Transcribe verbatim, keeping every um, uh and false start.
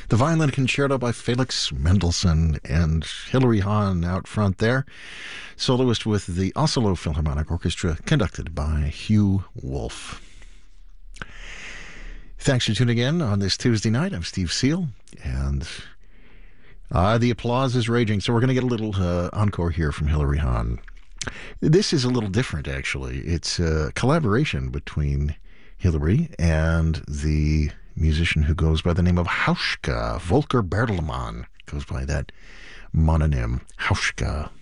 The Violin Concerto by Felix Mendelssohn, and Hilary Hahn out front there. Soloist with the Oslo Philharmonic Orchestra, conducted by Hugh Wolf. Thanks for tuning in on this Tuesday night. I'm Steve Seal, and uh, the applause is raging, so we're going to get a little uh, encore here from Hilary Hahn. This is a little different, actually. It's a collaboration between Hilary and the musician who goes by the name of Hauschka. Volker Bertelmann goes by that mononym, Hauschka.